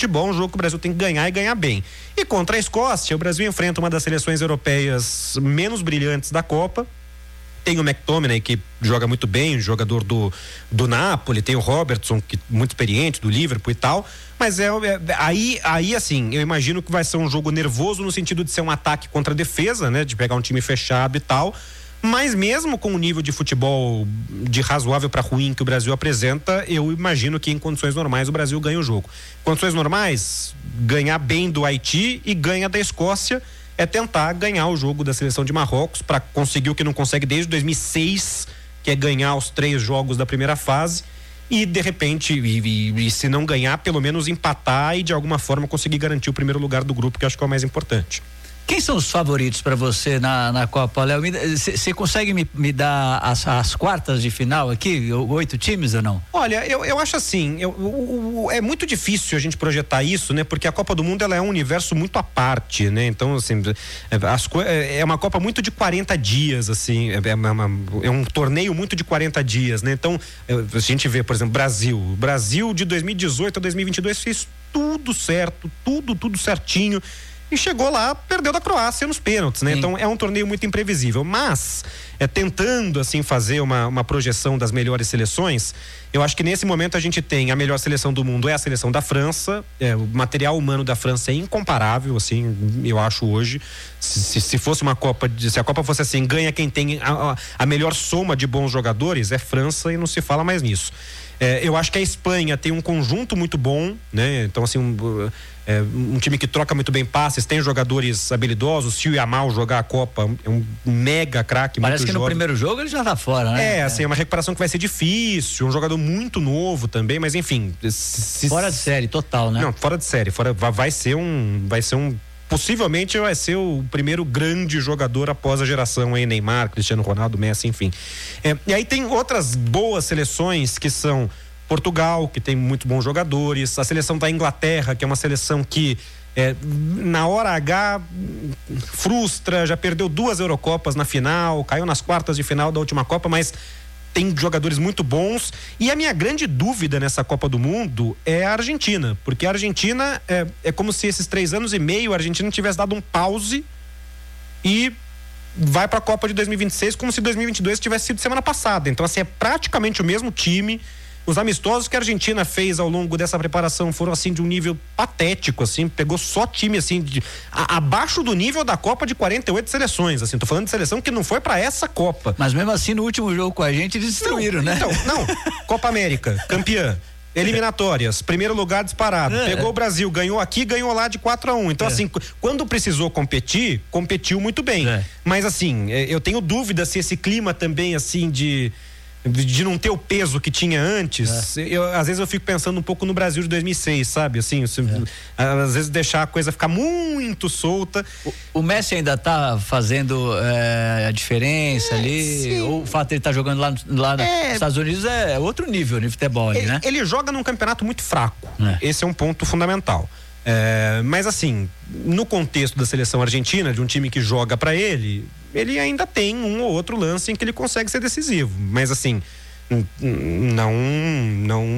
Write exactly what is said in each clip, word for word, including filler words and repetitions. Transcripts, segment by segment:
futebol, um jogo que o Brasil tem que ganhar e ganhar bem. E contra a Escócia, o Brasil enfrenta uma das seleções europeias menos brilhantes da Copa. Tem o McTominay, que joga muito bem, jogador do, do Napoli, tem o Robertson, que muito experiente, do Liverpool e tal, mas é, é aí, aí assim, eu imagino que vai ser um jogo nervoso no sentido de ser um ataque contra a defesa, né, de pegar um time fechado e tal, mas mesmo com o nível de futebol de razoável para ruim que o Brasil apresenta, eu imagino que em condições normais o Brasil ganha o jogo. Condições normais, ganhar bem do Haiti e ganha da Escócia é tentar ganhar o jogo da seleção de Marrocos para conseguir o que não consegue desde dois mil e seis, que é ganhar os três jogos da primeira fase e de repente, e, e, e se não ganhar, pelo menos empatar e de alguma forma conseguir garantir o primeiro lugar do grupo, que eu acho que é o mais importante. Quem são os favoritos para você na, na Copa, Léo? Você consegue me, me dar as, as quartas de final aqui? Oito times ou não? Olha, eu, eu acho assim, eu, eu, é muito difícil a gente projetar isso, né? Porque a Copa do Mundo, ela é um universo muito à parte, né? Então, assim, as, é uma Copa muito de quarenta dias, assim, é, uma, é um torneio muito de quarenta dias, né? Então, a gente vê, por exemplo, Brasil. Brasil de dois mil e dezoito a dois mil e vinte e dois fez tudo certo, tudo, tudo certinho. E chegou lá, perdeu da Croácia nos pênaltis, né? Sim. Então é um torneio muito imprevisível, mas é, tentando assim fazer uma, uma projeção das melhores seleções, eu acho que nesse momento a gente tem a melhor seleção do mundo é a seleção da França, é, o material humano da França é incomparável, assim, eu acho hoje, se, se, se fosse uma Copa, se a Copa fosse assim, ganha quem tem a, a melhor soma de bons jogadores, é França e não se fala mais nisso. É, eu acho que a Espanha tem um conjunto muito bom, né? Então assim, um, é, um time que troca muito bem passes, tem jogadores habilidosos. Se o Yamal jogar a Copa, é um mega craque. Parece que jovem. No primeiro jogo ele já tá fora, né? É, assim, é uma recuperação que vai ser difícil, um jogador muito novo também, mas enfim. Se, fora de série, total, né? Não, fora de série, fora, vai ser um, vai ser um possivelmente vai ser o primeiro grande jogador após a geração aí, Neymar, Cristiano Ronaldo, Messi, enfim. É, e aí tem outras boas seleções que são Portugal, que tem muito bons jogadores, a seleção da Inglaterra, que é uma seleção que é, na hora H frustra, já perdeu duas Eurocopas na final, caiu nas quartas de final da última Copa, mas tem jogadores muito bons. E a minha grande dúvida nessa Copa do Mundo é a Argentina, porque a Argentina é, é como se esses três anos e meio a Argentina tivesse dado um pause e vai para a Copa de dois mil e vinte e seis como se dois mil e vinte e dois tivesse sido semana passada. Então assim, é praticamente o mesmo time. Os amistosos que a Argentina fez ao longo dessa preparação foram assim de um nível patético, assim, pegou só time assim de, a, abaixo do nível da Copa de quarenta e oito seleções, assim, tô falando de seleção que não foi para essa Copa. Mas mesmo assim no último jogo com a gente eles destruíram, não, né? Então, não, Copa América, campeã, eliminatórias, primeiro lugar disparado, é. Pegou o Brasil, ganhou aqui, ganhou lá de quatro a um, então é. Assim, quando precisou competir, competiu muito bem, é. Mas assim, eu tenho dúvida se esse clima também assim de de não ter o peso que tinha antes, é. eu, às vezes eu fico pensando um pouco no Brasil de dois mil e seis, sabe? Assim, se, é. Às vezes deixar a coisa ficar muito solta. O, o Messi ainda tá fazendo é, a diferença é, ali, sim. Ou o fato de ele estar tá jogando lá, lá é. Nos Estados Unidos é outro nível de futebol ali, ele, né? Ele joga num campeonato muito fraco, é. Esse é um ponto fundamental. É, mas assim, no contexto da seleção argentina, de um time que joga pra ele, ele ainda tem um ou outro lance em que ele consegue ser decisivo, mas assim, não, não,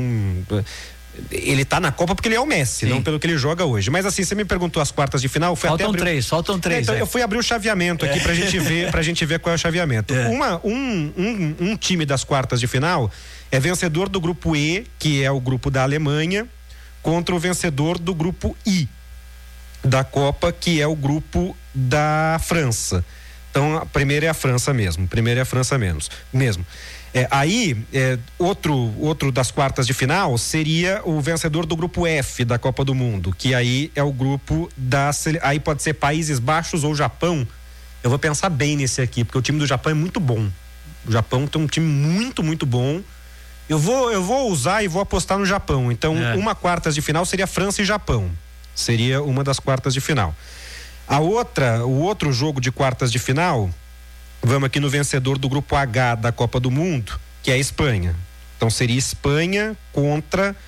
ele tá na Copa porque ele é o Messi, sim. Não pelo que ele joga hoje, mas assim, você me perguntou as quartas de final, foi faltam até abrir... três, faltam três. É, então é. eu fui abrir o chaveamento aqui é. pra gente ver, pra gente ver qual é o chaveamento. É. Uma, um, um, um time das quartas de final é vencedor do grupo E, que é o grupo da Alemanha, contra o vencedor do grupo I da Copa, que é o grupo da França. Então, a primeira é a França mesmo. Primeira é a França menos, mesmo. É, aí, é, outro, outro das quartas de final seria o vencedor do grupo F da Copa do Mundo, que aí é o grupo da... Aí pode ser Países Baixos ou Japão. Eu vou pensar bem nesse aqui, porque o time do Japão é muito bom. O Japão tem um time muito, muito bom. Eu vou, eu vou usar e vou apostar no Japão. Então, é. Uma quartas de final seria França e Japão. Seria uma das quartas de final. A outra, o outro jogo de quartas de final, vamos aqui no vencedor do grupo H da Copa do Mundo, que é a Espanha. Então, seria Espanha contra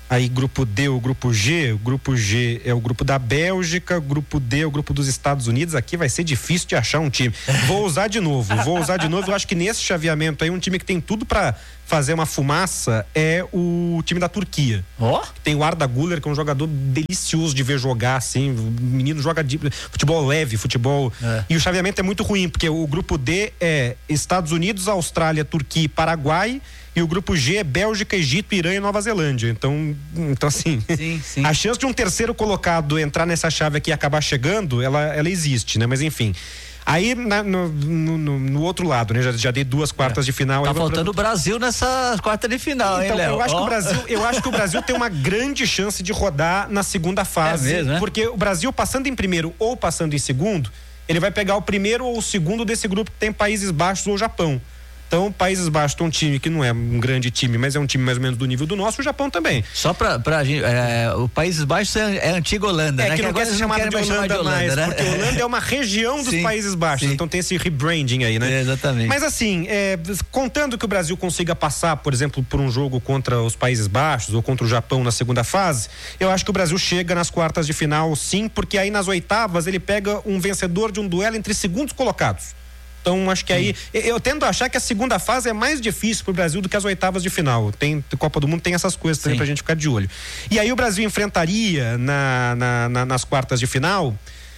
Aí grupo D, o grupo G, o grupo G é o grupo da Bélgica, grupo D é o grupo dos Estados Unidos. Aqui vai ser difícil de achar um time. Vou usar de novo, vou usar de novo. Eu acho que nesse chaveamento aí, um time que tem tudo pra fazer uma fumaça é o time da Turquia. Ó. Oh? Tem o Arda Güler, que é um jogador delicioso de ver jogar, assim. O menino joga de futebol leve, futebol. É. E o chaveamento é muito ruim, porque o grupo D é Estados Unidos, Austrália, Turquia e Paraguai. E o grupo G é Bélgica, Egito, Irã e Nova Zelândia. Então, então assim, sim, sim. A chance de um terceiro colocado entrar nessa chave aqui e acabar chegando, ela, ela existe, né? Mas enfim. Aí, na, no, no, no outro lado, né? Já, já dei duas quartas é. de final. Tá faltando pra... o Brasil nessa quarta de final, então, hein, Léo? Eu acho, oh. que o Brasil, eu acho que o Brasil tem uma grande chance de rodar na segunda fase. É mesmo, né? Porque o Brasil, passando em primeiro ou passando em segundo, ele vai pegar o primeiro ou o segundo desse grupo que tem Países Baixos ou Japão. Então, Países Baixos tem um time que não é um grande time, mas é um time mais ou menos do nível do nosso, o Japão também. Só pra, pra gente, é, o Países Baixos é, é a antiga Holanda, é, né? que, que não quer ser chamado de Holanda, de Holanda mais, né? Porque Holanda é uma região dos sim, Países Baixos, sim. Então tem esse rebranding aí, né? É, exatamente. Mas assim, é, contando que o Brasil consiga passar, por exemplo, por um jogo contra os Países Baixos ou contra o Japão na segunda fase, eu acho que o Brasil chega nas quartas de final, sim, porque aí nas oitavas ele pega um vencedor de um duelo entre segundos colocados. Então, acho que aí, eu tendo a achar que a segunda fase é mais difícil pro Brasil do que as oitavas de final. Tem, Copa do Mundo tem essas coisas também pra gente ficar de olho. E aí o Brasil enfrentaria na, na, na, nas quartas de final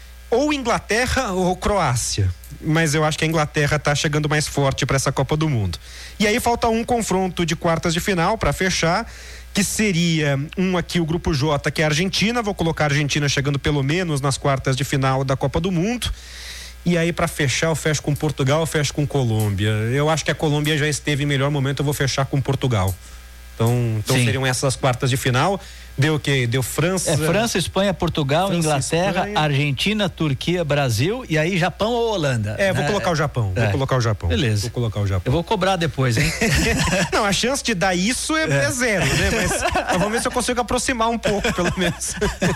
ou Inglaterra ou Croácia. Mas eu acho que a Inglaterra tá chegando mais forte para essa Copa do Mundo. E aí falta um confronto de quartas de final para fechar, que seria um aqui, o grupo J, que é a Argentina. Vou colocar a Argentina chegando pelo menos nas quartas de final da Copa do Mundo. E aí, para fechar, eu fecho com Portugal, eu fecho com Colômbia. Eu acho que a Colômbia já esteve em melhor momento, eu vou fechar com Portugal. Então, então seriam essas quartas de final. Deu o quê? Deu França. É França, Espanha, Portugal, França, Inglaterra, Espanha. Argentina, Turquia, Brasil e aí Japão ou Holanda. É, vou é, colocar o Japão. É. Vou colocar o Japão. Beleza. Vou colocar o Japão. Eu vou cobrar depois, hein? Não, a chance de dar isso é, é. é zero, né? Mas, mas vamos ver se eu consigo aproximar um pouco, pelo menos.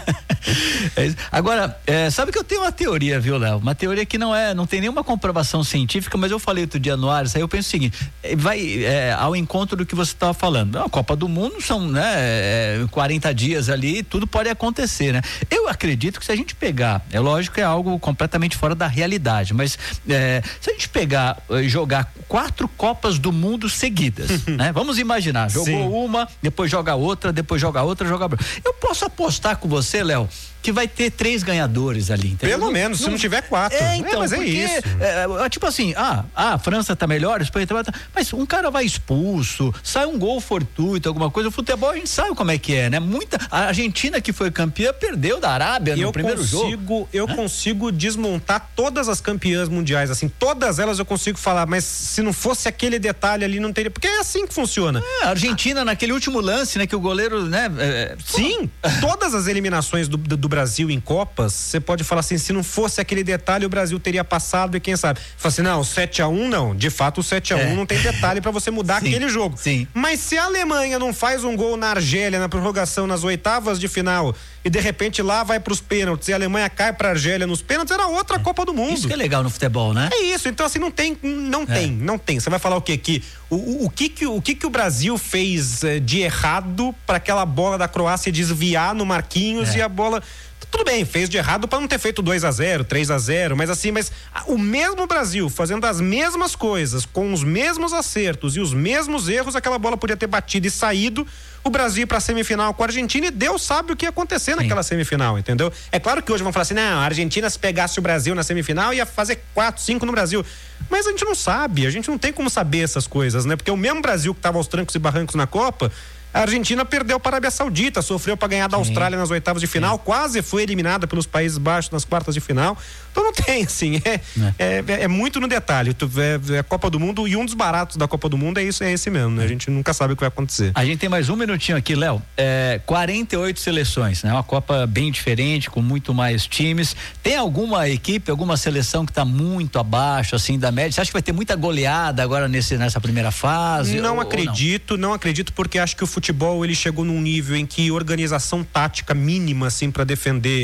É isso. Agora, é, sabe que eu tenho uma teoria, viu, Léo? Uma teoria que não é, não tem nenhuma comprovação científica, mas eu falei outro dia no Ares, aí eu penso o seguinte, vai é, ao encontro do que você estava falando. A Copa do Mundo são, né, quarenta dias ali, tudo pode acontecer, né? Eu acredito que se a gente pegar, é lógico que é algo completamente fora da realidade, mas é, se a gente pegar e jogar quatro Copas do Mundo seguidas, né? Vamos imaginar, jogou Sim. uma, depois joga outra, depois joga outra, joga outra. Eu posso apostar com você, Léo, que vai ter três ganhadores ali, entendeu? Pelo menos, não, se não tiver quatro. É, então, é, mas porque, é isso. É, tipo assim, ah, a França tá melhor, a Espanha tá, mas um cara vai expulso, sai um gol fortuito, alguma coisa, o futebol a gente sabe como é que é, né? Muita, a Argentina que foi campeã perdeu da Arábia no eu primeiro consigo, jogo. Eu Hã? consigo desmontar todas as campeãs mundiais, assim, todas elas eu consigo falar, mas se não fosse aquele detalhe ali, não teria, porque é assim que funciona. É, a Argentina ah. naquele último lance, né, que o goleiro, né? É, Sim, todas as eliminações do, do, do Brasil em Copas, você pode falar assim, se não fosse aquele detalhe, o Brasil teria passado e quem sabe. Fala assim, não, sete a um não, de fato o sete a um é. não tem detalhe pra você mudar sim, aquele jogo. Sim. Mas se a Alemanha não faz um gol na Argélia na prorrogação, nas oitavas de final, e de repente lá vai pros pênaltis e a Alemanha cai pra Argélia nos pênaltis, era outra é. Copa do Mundo. Isso que é legal no futebol, né? É isso, então assim, não tem, não é. tem, não tem. Você vai falar o quê? Que o, o, o que que o que que o Brasil fez eh, de errado pra aquela bola da Croácia desviar no Marquinhos é. e a bola... Tudo bem, fez de errado para não ter feito dois a zero, três a zero, mas assim, mas o mesmo Brasil fazendo as mesmas coisas, com os mesmos acertos e os mesmos erros, aquela bola podia ter batido e saído, o Brasil para semifinal com a Argentina, e Deus sabe o que ia acontecer Sim. naquela semifinal, entendeu? É claro que hoje vão falar assim, não, a Argentina se pegasse o Brasil na semifinal ia fazer quatro, cinco no Brasil, mas a gente não sabe, a gente não tem como saber essas coisas, né? Porque o mesmo Brasil que estava aos trancos e barrancos na Copa, a Argentina perdeu para a Arábia Saudita, sofreu para ganhar da Austrália nas oitavas de final, Sim. quase foi eliminada pelos Países Baixos nas quartas de final. Então não tem, assim, é, é. é, é muito no detalhe. É, é a Copa do Mundo, e um dos baratos da Copa do Mundo é isso, é esse mesmo, né? A gente nunca sabe o que vai acontecer. A gente tem mais um minutinho aqui, Léo. É, quarenta e oito seleções, né? Uma Copa bem diferente, com muito mais times. Tem alguma equipe, alguma seleção que está muito abaixo, assim, da média? Você acha que vai ter muita goleada agora nesse, nessa primeira fase? Não ou, acredito, ou não? não acredito, porque acho que o futebol ele chegou num nível em que organização tática mínima, assim, para defender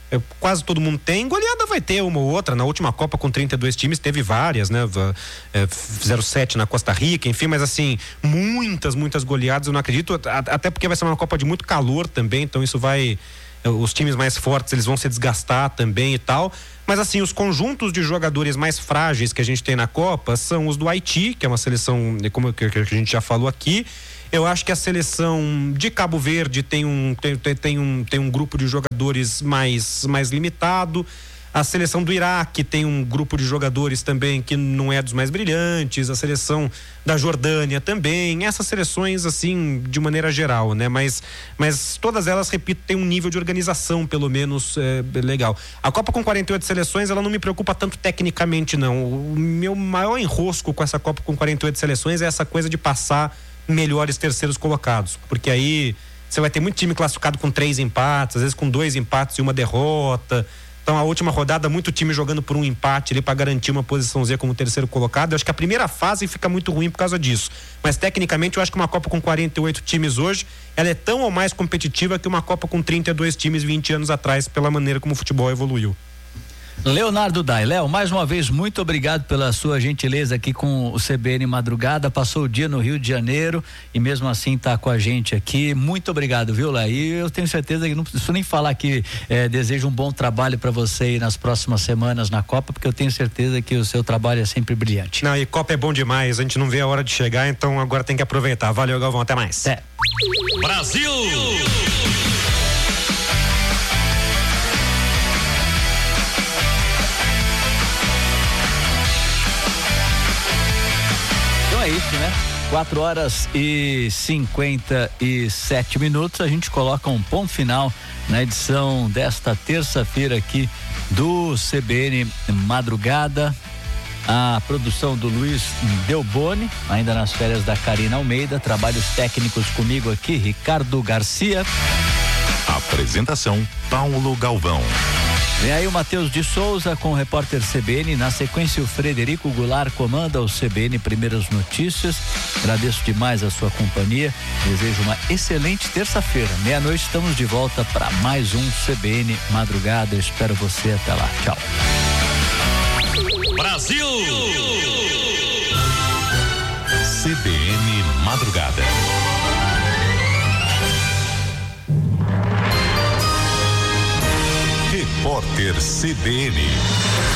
É, quase todo mundo tem, goleada vai ter uma ou outra. Na última Copa com trinta e dois times teve várias, né? É, fizeram sete na Costa Rica, enfim, mas assim, muitas, muitas goleadas eu não acredito, até porque vai ser uma Copa de muito calor também, então isso vai, os times mais fortes eles vão se desgastar também e tal, mas assim, os conjuntos de jogadores mais frágeis que a gente tem na Copa são os do Haiti, que é uma seleção, como que a gente já falou aqui. Eu acho que a seleção de Cabo Verde tem um, tem, tem, tem um, tem um grupo de jogadores mais, mais limitado. A seleção do Iraque tem um grupo de jogadores também que não é dos mais brilhantes. A seleção da Jordânia também. Essas seleções, assim, de maneira geral, né? Mas, mas todas elas, repito, têm um nível de organização, pelo menos, é, legal. A Copa com quarenta e oito seleções, ela não me preocupa tanto tecnicamente, não. O meu maior enrosco com essa Copa com quarenta e oito seleções é essa coisa de passar melhores terceiros colocados, porque aí você vai ter muito time classificado com três empates, às vezes com dois empates e uma derrota. Então a última rodada, muito time jogando por um empate ali para garantir uma posição Z como terceiro colocado. Eu acho que a primeira fase fica muito ruim por causa disso, mas tecnicamente eu acho que uma Copa com quarenta e oito times hoje, ela é tão ou mais competitiva que uma Copa com trinta e dois times vinte anos atrás, pela maneira como o futebol evoluiu. Leonardo Dai. Léo, mais uma vez, muito obrigado pela sua gentileza aqui com o C B N Madrugada. Passou o dia no Rio de Janeiro e mesmo assim tá com a gente aqui. Muito obrigado, viu, Léo? E eu tenho certeza que não preciso nem falar que eh, desejo um bom trabalho para você aí nas próximas semanas na Copa, porque eu tenho certeza que o seu trabalho é sempre brilhante. Não, e Copa é bom demais, a gente não vê a hora de chegar, então agora tem que aproveitar. Valeu, Galvão, até mais. Até. Brasil! É isso, né? quatro horas e cinquenta e sete minutos. A gente coloca um ponto final na edição desta terça-feira aqui do C B N Madrugada. A produção do Luiz Delboni, ainda nas férias da Karina Almeida. Trabalhos técnicos comigo aqui, Ricardo Garcia. Apresentação, Paulo Galvão. Vem aí o Matheus de Souza com o repórter C B N. Na sequência, o Frederico Goulart comanda o C B N Primeiras Notícias. Agradeço demais a sua companhia. Desejo uma excelente terça-feira. Meia-noite estamos de volta para mais um C B N Madrugada. Eu espero você até lá. Tchau. Brasil! C B N Madrugada. Repórter C B N.